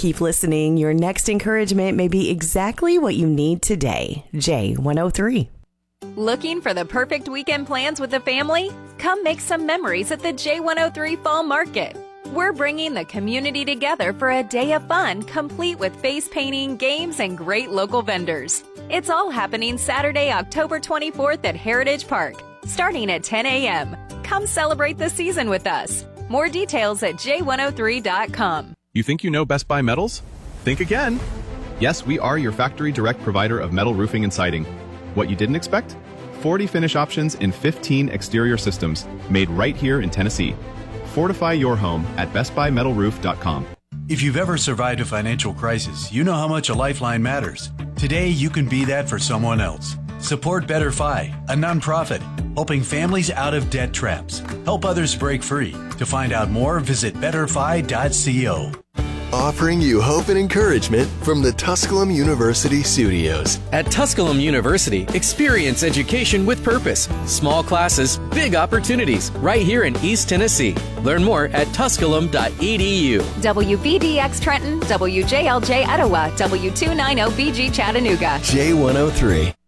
Keep listening. Your next encouragement may be exactly what you need today. J103. Looking for the perfect weekend plans with the family? Come make some memories at the J103 Fall Market. We're bringing the community together for a day of fun, complete with face painting, games, and great local vendors. It's all happening Saturday, October 24th at Heritage Park, starting at 10 a.m. Come celebrate the season with us. More details at j103.com. You think you know Best Buy Metals? Think again. Yes, we are your factory direct provider of metal roofing and siding. What you didn't expect? 40 finish options in 15 exterior systems made right here in Tennessee. Fortify your home at bestbuymetalroof.com. If you've ever survived a financial crisis, you know how much a lifeline matters. Today, you can be that for someone else. Support Better Fi, a nonprofit helping families out of debt traps. Help others break free. To find out more, visit betterfi.co. Offering you hope and encouragement from the Tusculum University studios. At Tusculum University, experience education with purpose. Small classes, big opportunities, right here in East Tennessee. Learn more at tusculum.edu. WVDX Trenton, WJLJ Etowah, W290BG Chattanooga. J103.